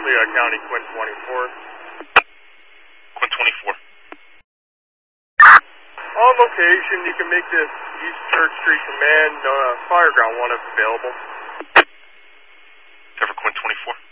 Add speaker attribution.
Speaker 1: Lehigh County, Quinn 24.
Speaker 2: Quinn 24.
Speaker 1: On location, you can make this East Church Street Command, Fireground 1 if available.
Speaker 2: Cover Quinn 24.